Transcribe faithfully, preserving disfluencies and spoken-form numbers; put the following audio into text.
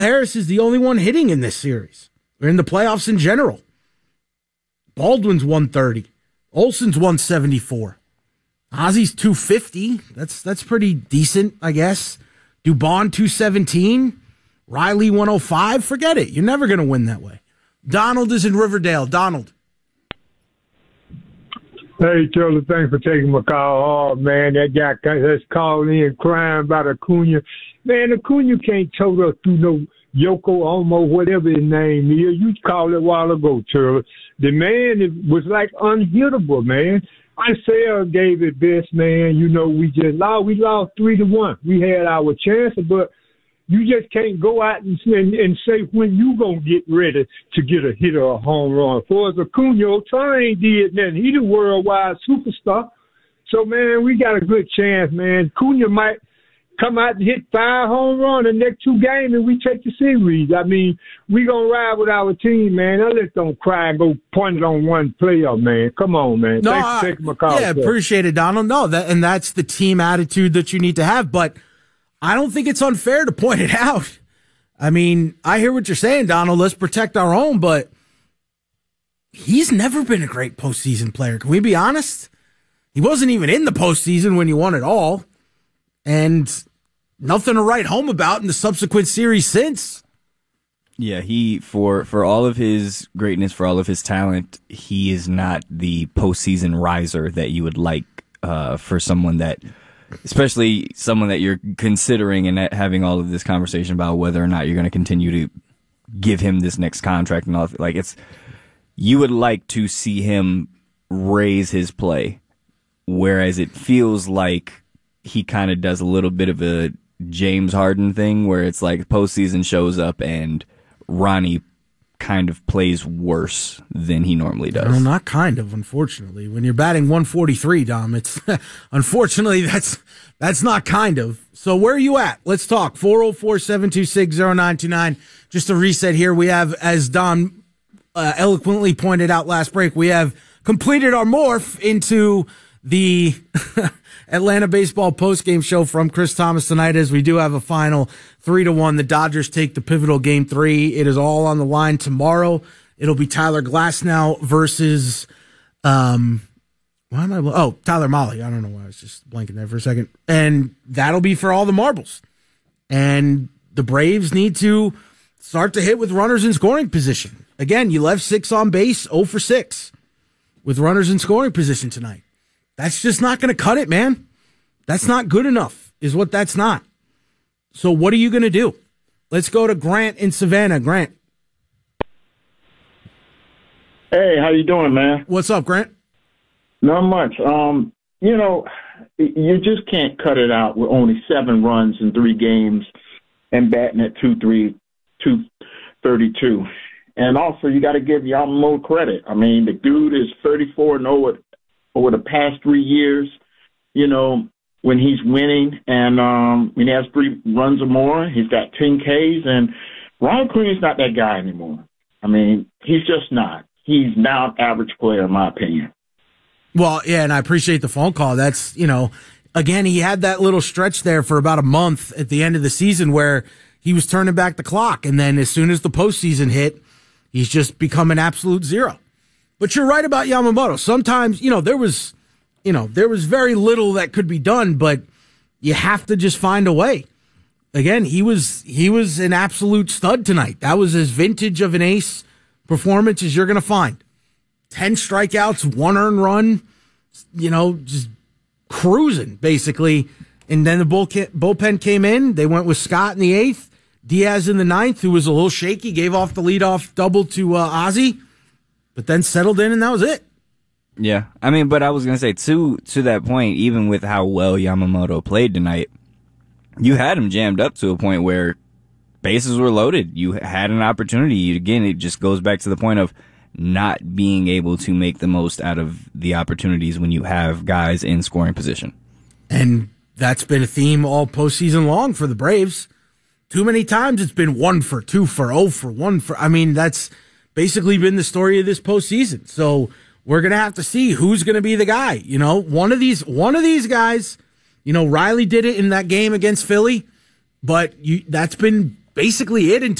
Harris is the only one hitting in this series, or in the playoffs in general. Baldwin's one thirty. Olson's one seventy-four. Ozzy's two fifty. That's that's pretty decent, I guess. Dubon two seventeen. Riley one oh five. Forget it. You're never going to win that way. Donald is in Riverdale. Donald. Hey, Charlie, thanks for taking my call. Oh, man, that guy that's calling in crying about Acuna. Man, Acuna can't tote us through no Yoko Ono, whatever his name is. You called it a while ago, Charlie. The man was like unhittable, man. Isaiah gave it best, man. You know, we just lost. We lost three to one. We had our chances, but you just can't go out and, and, and say when you gonna get ready to get a hit or a home run. For as Acuna, Ohtani ain't did nothing. He the worldwide superstar. So, man, we got a good chance, man. Acuna might come out and hit five home runs the next two games, and we take the series. I mean, we gonna ride with our team, man. I just don't cry and go point it on one player, man. Come on, man. No, Thanks for taking my call. Yeah, sir. appreciate it, Donald. No, that and that's the team attitude that you need to have, but I don't think it's unfair to point it out. I mean, I hear what you're saying, Donald. Let's protect our own, but he's never been a great postseason player. Can we be honest? He wasn't even in the postseason when he won it all, and nothing to write home about in the subsequent series since. Yeah, he for for all of his greatness, for all of his talent, he is not the postseason riser that you would like uh, for someone that. Especially someone that you're considering and having all of this conversation about whether or not you're going to continue to give him this next contract and all. Like it's, you would like to see him raise his play, whereas it feels like he kind of does a little bit of a James Harden thing where it's like postseason shows up and Ronnie kind of plays worse than he normally does. No, not kind of, unfortunately. When you're batting one forty-three, Dom, it's unfortunately that's that's not kind of. So where are you at? Let's talk. four oh four, seven two six, oh nine two nine. Just a reset here. We have, as Dom uh, eloquently pointed out last break, we have completed our morph into the Atlanta baseball postgame show from Chris Thomas tonight, as we do have a final three to one. The Dodgers take the pivotal game three. It is all on the line tomorrow. It'll be Tyler Glasnow versus, um, why am I, oh, Tyler Mahle. I don't know why I was just blanking there for a second. And that'll be for all the marbles. And the Braves need to start to hit with runners in scoring position. Again, you left six on base, oh for six with runners in scoring position tonight. That's just not going to cut it, man. That's not good enough, is what that's not. So what are you going to do? Let's go to Grant in Savannah. Grant. Hey, how you doing, man? What's up, Grant? Not much. Um, you know, you just can't cut it out with only seven runs in three games and batting at two three, two thirty-two. And also, you got to give Yamamoto credit. I mean, the dude is thirty-four and oh over the past three years, you know, when he's winning and um, when he has three runs or more, he's got ten Ks. And Ron Crean's not that guy anymore. I mean, he's just not. He's now an average player, in my opinion. Well, yeah, and I appreciate the phone call. That's, you know, again, he had that little stretch there for about a month at the end of the season where he was turning back the clock. And then as soon as the postseason hit, he's just become an absolute zero. But you're right about Yamamoto. Sometimes, you know, there was, you know, there was very little that could be done, but you have to just find a way. Again, he was he was an absolute stud tonight. That was as vintage of an ace performance as you're going to find. Ten strikeouts, one earned run, you know, just cruising, basically. And then the bullpen came in. They went with Scott in the eighth, Diaz in the ninth, who was a little shaky, gave off the leadoff double to uh, Ozzy. But then settled in, and that was it. Yeah, I mean, but I was going to say, to to that point, even with how well Yamamoto played tonight, you had him jammed up to a point where bases were loaded. You had an opportunity. Again, it just goes back to the point of not being able to make the most out of the opportunities when you have guys in scoring position. And that's been a theme all postseason long for the Braves. Too many times it's been one for, two for, oh for, one for. I mean, that's basically been the story of this postseason. So we're going to have to see who's going to be the guy. You know, one of these, one of these guys, you know, Riley did it in that game against Philly, but you, that's been basically it in